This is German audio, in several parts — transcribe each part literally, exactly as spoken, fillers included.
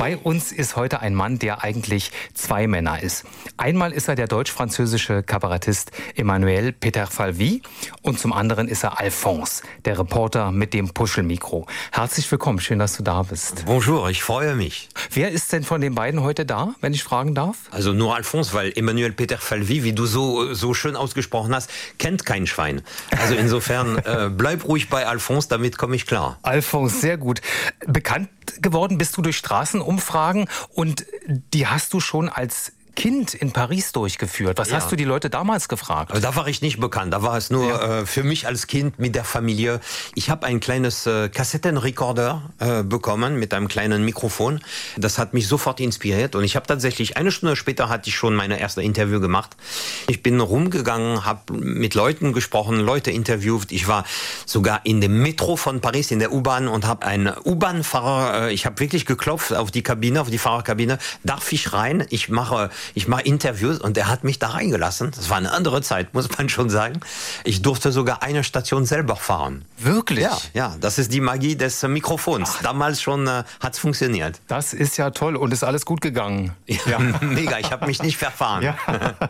Bei uns ist heute ein Mann, der eigentlich zwei Männer ist. Einmal ist er der deutsch-französische Kabarettist Emmanuel Peter Falvy und zum anderen ist er Alphonse, der Reporter mit dem Puschelmikro. Herzlich willkommen, schön, dass du da bist. Bonjour, ich freue mich. Wer ist denn von den beiden heute da, wenn ich fragen darf? Also nur Alphonse, weil Emmanuel Peter Falvy, wie du so, so schön ausgesprochen hast, kennt kein Schwein. Also insofern äh, bleib ruhig bei Alphonse, damit komme ich klar. Alphonse, sehr gut. Bekannt geworden bist du durch Straßenumfragen und die hast du schon als Kind in Paris durchgeführt. Was Ja. hast du die Leute damals gefragt? Also da war ich nicht bekannt, da war es nur Ja. äh, für mich als Kind mit der Familie. Ich habe ein kleines äh, Kassettenrekorder äh, bekommen mit einem kleinen Mikrofon. Das hat mich sofort inspiriert und ich habe tatsächlich, eine Stunde später hatte ich schon meine erste Interview gemacht. Ich bin rumgegangen, habe mit Leuten gesprochen, Leute interviewt. Ich war sogar in dem Metro von Paris, in der U-Bahn und habe einen U-Bahn-Fahrer, äh, ich habe wirklich geklopft auf die Kabine, auf die Fahrerkabine. Darf ich rein? Ich mache Ich mache Interviews und er hat mich da reingelassen. Das war eine andere Zeit, muss man schon sagen. Ich durfte sogar eine Station selber fahren. Wirklich? Ja, ja, das ist die Magie des äh, Mikrofons. Ach. Damals schon äh, hat es funktioniert. Das ist ja toll und ist alles gut gegangen. Ja, mega, ich habe mich nicht verfahren. Ja.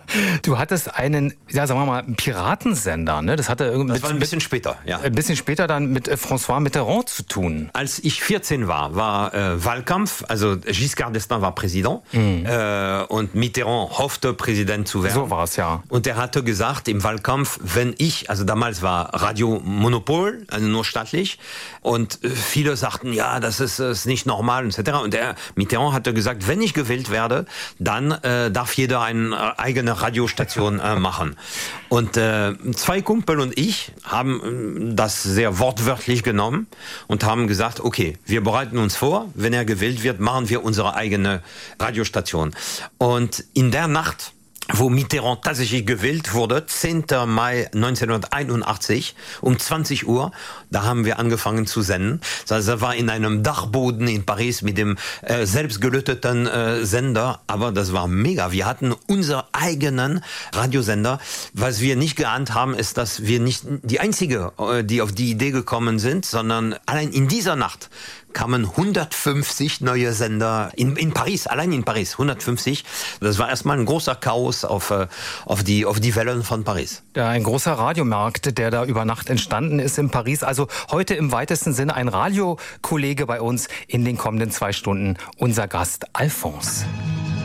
Du hattest einen, ja, sagen wir mal, einen Piratensender, ne? Das hatte irgendwie Das mit, war ein bisschen mit, später, ja. Ein bisschen später dann mit äh, François Mitterrand zu tun. Als ich vierzehn war, war äh, Wahlkampf, also Giscard d'Estaing war Präsident mhm. äh, und Mitterrand hoffte, Präsident zu werden. So war es, ja. Und er hatte gesagt im Wahlkampf, wenn ich, also damals war Radio Monopol, also nur staatlich, und viele sagten, ja, das ist, ist nicht normal, et cetera. Und er, Mitterrand hatte gesagt, wenn ich gewählt werde, dann äh, darf jeder eine äh, eigene Radiostation äh, machen. Und äh, zwei Kumpel und ich haben äh, das sehr wortwörtlich genommen und haben gesagt, okay, wir bereiten uns vor, wenn er gewählt wird, machen wir unsere eigene Radiostation. Und in der Nacht, wo Mitterrand tatsächlich gewählt wurde, zehnten Mai neunzehnhunderteinundachtzig um zwanzig Uhr, da haben wir angefangen zu senden. Das war in einem Dachboden in Paris mit dem äh, selbstgelöteten äh, Sender, aber das war mega. Wir hatten unseren eigenen Radiosender. Was wir nicht geahnt haben, ist, dass wir nicht die Einzige, äh, die auf die Idee gekommen sind, sondern allein in dieser Nacht kamen hundertfünfzig neue Sender in, in Paris, allein in Paris, hundertfünfzig. Das war erstmal ein großer Chaos auf, auf, die, auf die Wellen von Paris. Ja, ein großer Radiomarkt, der da über Nacht entstanden ist in Paris. Also heute im weitesten Sinne ein Radiokollege bei uns in den kommenden zwei Stunden, unser Gast Alphonse.